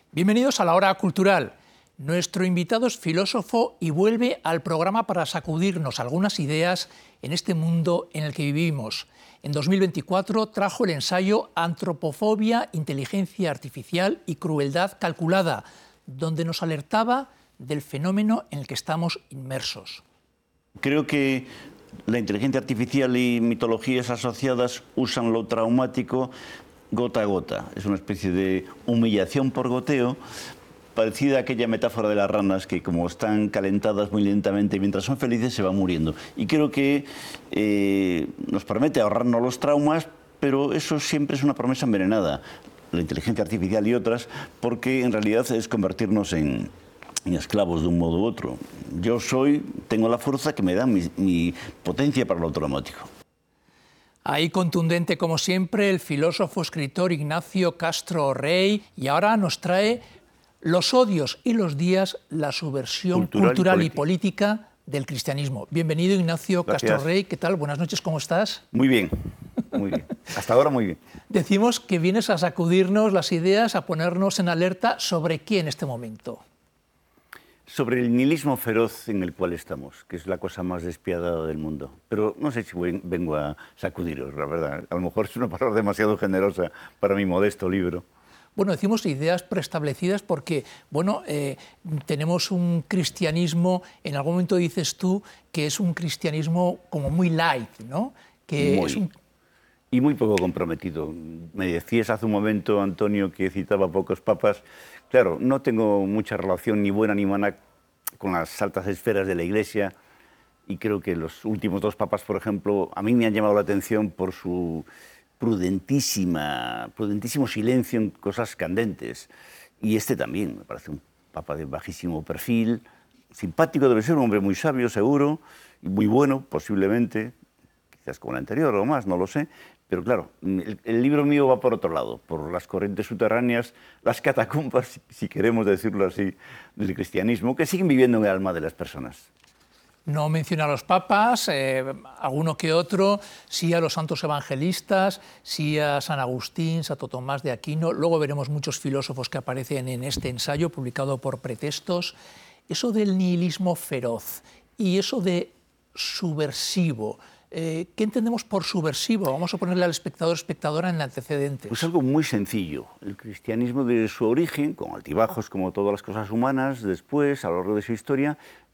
Bienvenidos a la Hora Cultural. Nuestro invitado es filósofo y vuelve al programa para sacudirnos algunas ideas en este mundo en el que vivimos. En 2024 trajo el ensayo Antropofobia, inteligencia artificial y crueldad calculada, donde nos alertaba del fenómeno en el que estamos inmersos. Creo que la inteligencia artificial y mitologías asociadas usan lo traumático gota a gota. Es una especie de humillación por goteo, parecida a aquella metáfora de las ranas que, como están calentadas muy lentamente mientras son felices, se van muriendo. Y creo que nos promete ahorrarnos los traumas, pero eso siempre es una promesa envenenada, la inteligencia artificial y otras, porque en realidad es convertirnos en esclavos de un modo u otro. Yo tengo la fuerza que me da mi potencia para lo traumático. Ahí contundente como siempre el filósofo escritor Ignacio Castro Rey, y ahora nos trae Los odios y los días, la subversión cultural y política del cristianismo. Bienvenido, Ignacio Castro Rey. ¿Qué tal? Buenas noches, ¿cómo estás? Muy bien, muy bien. Hasta ahora muy bien. Decimos que vienes a sacudirnos las ideas, a ponernos en alerta sobre qué en este momento. Sobre el nihilismo feroz en el cual estamos, que es la cosa más despiadada del mundo. Pero no sé si vengo a sacudiros, la verdad. A lo mejor es una palabra demasiado generosa para mi modesto libro. Bueno, decimos ideas preestablecidas porque, bueno, tenemos un cristianismo, en algún momento dices tú, que es un cristianismo como muy light, ¿no? Y muy poco comprometido. Me decías hace un momento, Antonio, que citaba pocos papas. Claro, no tengo mucha relación ni buena ni mala con las altas esferas de la Iglesia, y creo que los últimos dos papas, por ejemplo, a mí me han llamado la atención por su prudentísimo silencio en cosas candentes. Y este también, me parece un papa de bajísimo perfil, simpático, debe ser un hombre muy sabio, seguro, y muy bueno, posiblemente, quizás como el anterior o más, no lo sé. Pero claro, el libro mío va por otro lado, por las corrientes subterráneas, las catacumbas, si queremos decirlo así, del cristianismo, que siguen viviendo en el alma de las personas. No menciona a los papas, alguno que otro, sí a los santos evangelistas, sí a San Agustín, Santo Tomás de Aquino. Luego veremos muchos filósofos que aparecen en este ensayo publicado por Pretextos. Eso del nihilismo feroz y eso de subversivo, ¿qué entendemos por subversivo? Vamos a ponerle al espectador, espectadora en antecedentes. Pues algo muy sencillo. El cristianismo desde su origen, con altibajos como todas las cosas humanas, después, a lo largo de su historia,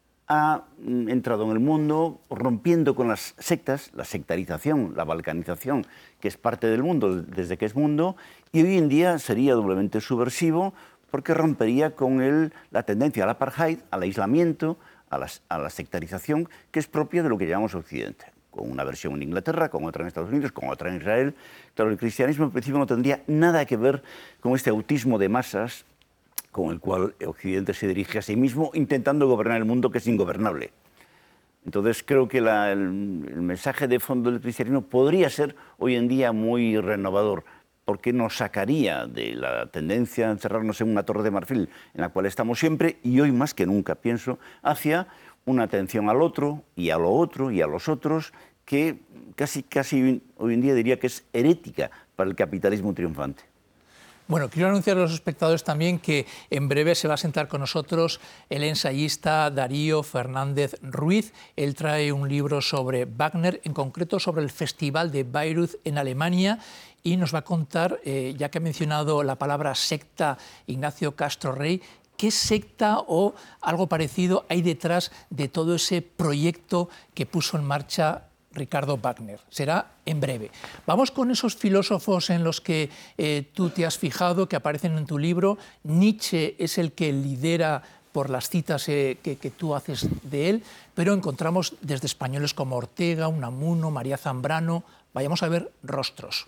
ha entrado en el mundo rompiendo con las sectas, la sectarización, la balcanización, que es parte del mundo desde que es mundo, y hoy en día sería doblemente subversivo porque rompería con la tendencia al apartheid, al aislamiento, a la sectarización, que es propia de lo que llamamos Occidente, con una versión en Inglaterra, con otra en Estados Unidos, con otra en Israel. Claro, el cristianismo en principio no tendría nada que ver con este autismo de masas con el cual Occidente se dirige a sí mismo, intentando gobernar el mundo que es ingobernable. Entonces creo que el mensaje de fondo del cristianismo podría ser hoy en día muy renovador, porque nos sacaría de la tendencia a encerrarnos en una torre de marfil en la cual estamos siempre, y hoy más que nunca, pienso, hacia una atención al otro y a lo otro y a los otros, que casi hoy en día diría que es herética para el capitalismo triunfante. Bueno, quiero anunciar a los espectadores también que en breve se va a sentar con nosotros el ensayista Darío Fernández Ruiz. Él trae un libro sobre Wagner, en concreto sobre el Festival de Bayreuth en Alemania, y nos va a contar, ya que ha mencionado la palabra secta Ignacio Castro Rey, ¿qué secta o algo parecido hay detrás de todo ese proyecto que puso en marcha Ricardo Wagner? Será en breve. Vamos con esos filósofos en los que tú te has fijado, que aparecen en tu libro. Nietzsche es el que lidera por las citas que tú haces de él, pero encontramos desde españoles como Ortega, Unamuno, María Zambrano. Vayamos a ver rostros.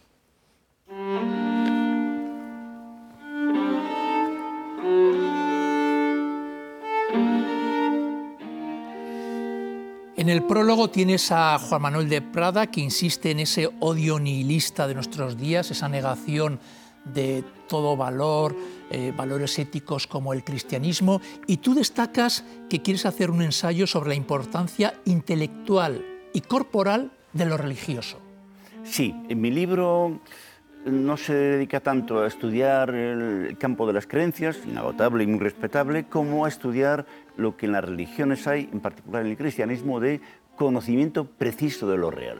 En el prólogo tienes a Juan Manuel de Prada, que insiste en ese odio nihilista de nuestros días, esa negación de todo valor, valores éticos como el cristianismo, y tú destacas que quieres hacer un ensayo sobre la importancia intelectual y corporal de lo religioso. Sí, en mi libro no se dedica tanto a estudiar el campo de las creencias, inagotable y muy respetable, como a estudiar lo que en las religiones hay, en particular en el cristianismo, de conocimiento preciso de lo real.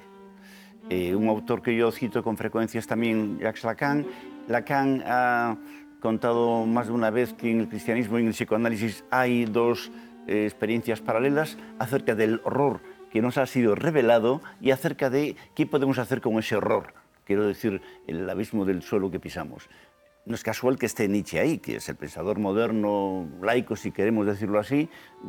Un autor que yo cito con frecuencia es también Jacques Lacan. Lacan ha contado más de una vez que en el cristianismo y en el psicoanálisis hay dos experiencias paralelas acerca del horror que nos ha sido revelado y acerca de qué podemos hacer con ese horror. Quiero decir, el abismo del suelo que pisamos. No es casual que esté Nietzsche ahí, que es el pensador moderno, laico, si queremos decirlo así,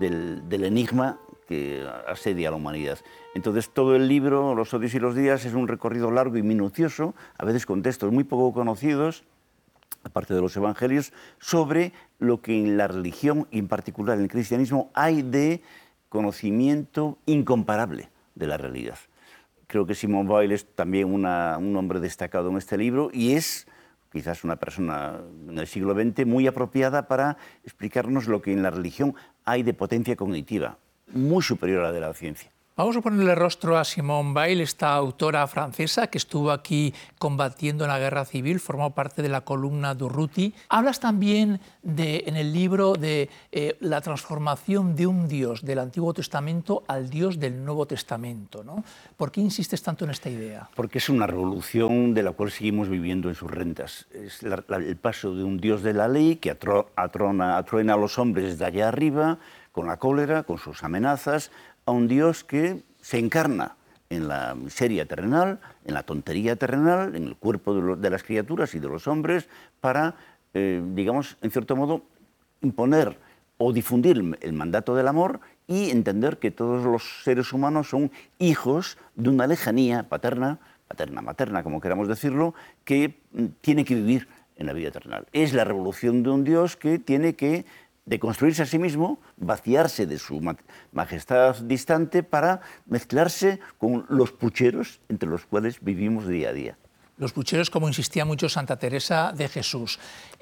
del enigma que asedia a la humanidad. Entonces, todo el libro, Los odios y los días, es un recorrido largo y minucioso, a veces con textos muy poco conocidos, aparte de los evangelios, sobre lo que en la religión, y en particular en el cristianismo, hay de conocimiento incomparable de la realidad. Creo que Simone Weil es también un hombre destacado en este libro y es quizás una persona en el siglo XX muy apropiada para explicarnos lo que en la religión hay de potencia cognitiva, muy superior a la de la ciencia. Vamos a ponerle rostro a Simone Weil, esta autora francesa que estuvo aquí combatiendo en la Guerra Civil, formó parte de la columna Durruti. Hablas también en el libro de la transformación de un Dios del Antiguo Testamento al Dios del Nuevo Testamento, ¿no? ¿Por qué insistes tanto en esta idea? Porque es una revolución de la cual seguimos viviendo en sus rentas. Es el paso de un Dios de la ley que atruena a los hombres desde allá arriba, con la cólera, con sus amenazas, a un Dios que se encarna en la miseria terrenal, en la tontería terrenal, en el cuerpo de las criaturas y de los hombres, para, digamos, en cierto modo, imponer o difundir el mandato del amor y entender que todos los seres humanos son hijos de una lejanía paterna, materna, como queramos decirlo, que tiene que vivir en la vida terrenal. Es la revolución de un Dios que tiene que de construirse a sí mismo, vaciarse de su majestad distante para mezclarse con los pucheros entre los cuales vivimos día a día. Los pucheros, como insistía mucho Santa Teresa de Jesús.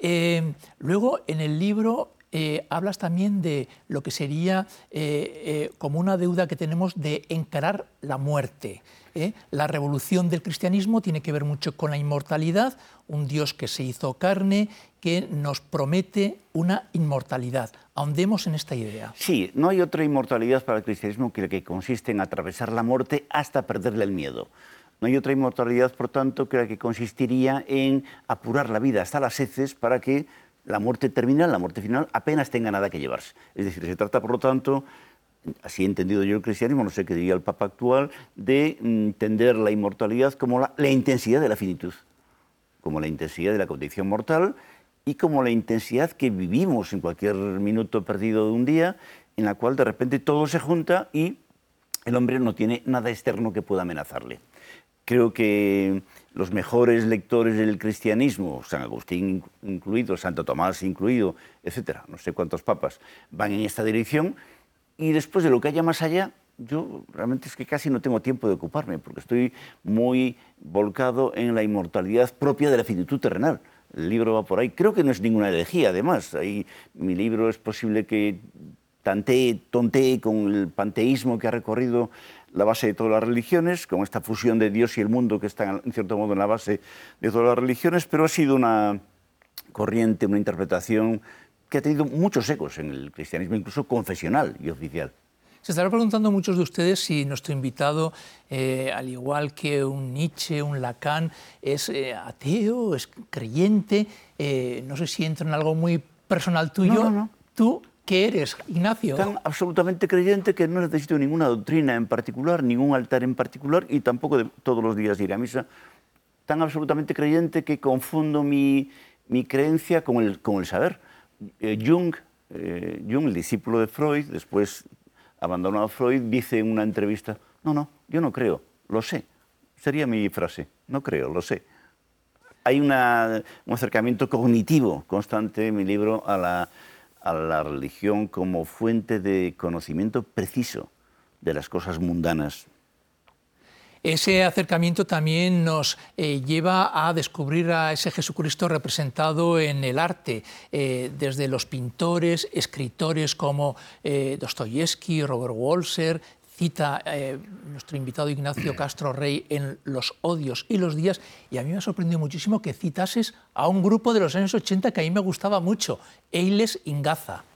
Luego, en el libro hablas también de lo que sería como una deuda que tenemos de encarar la muerte. La revolución del cristianismo tiene que ver mucho con la inmortalidad, un Dios que se hizo carne, que nos promete una inmortalidad. Ahondemos en esta idea. Sí, no hay otra inmortalidad para el cristianismo que la que consiste en atravesar la muerte hasta perderle el miedo. No hay otra inmortalidad, por tanto, que la que consistiría en apurar la vida hasta las heces para que la muerte terminal, la muerte final, apenas tenga nada que llevarse. Es decir, se trata, por lo tanto, así he entendido yo el cristianismo, no sé qué diría el Papa actual, de entender la inmortalidad como la intensidad de la finitud, como la intensidad de la condición mortal y como la intensidad que vivimos en cualquier minuto perdido de un día, en la cual de repente todo se junta y el hombre no tiene nada externo que pueda amenazarle. Creo que los mejores lectores del cristianismo, San Agustín incluido, Santo Tomás incluido, etcétera, no sé cuántos papas, van en esta dirección. Y después de lo que haya más allá, yo realmente es que casi no tengo tiempo de ocuparme, porque estoy muy volcado en la inmortalidad propia de la finitud terrenal. El libro va por ahí. Creo que no es ninguna herejía, además. Ahí, mi libro es posible que tontee con el panteísmo que ha recorrido la base de todas las religiones, con esta fusión de Dios y el mundo que está, en cierto modo, en la base de todas las religiones, pero ha sido una corriente, una interpretación que ha tenido muchos ecos en el cristianismo, incluso confesional y oficial. Se estarán preguntando muchos de ustedes si nuestro invitado, al igual que un Nietzsche, un Lacan, es ateo, es creyente. No sé si entra en algo muy personal tuyo. No. ¿Tú qué eres, Ignacio? Tan absolutamente creyente que no necesito ninguna doctrina en particular, ningún altar en particular y tampoco de todos los días ir a misa. Tan absolutamente creyente que confundo mi creencia con el saber. Jung, el discípulo de Freud, después abandonado a Freud, dice en una entrevista, no, yo no creo, lo sé. Sería mi frase, no creo, lo sé. Hay un acercamiento cognitivo constante en mi libro a la religión como fuente de conocimiento preciso de las cosas mundanas. Ese acercamiento también nos lleva a descubrir a ese Jesucristo representado en el arte, desde los pintores, escritores como Dostoyevsky, Robert Walser, cita nuestro invitado Ignacio Castro Rey en Los odios y los días, y a mí me ha sorprendido muchísimo que citases a un grupo de los años 80 que a mí me gustaba mucho, Eiles Ingaza.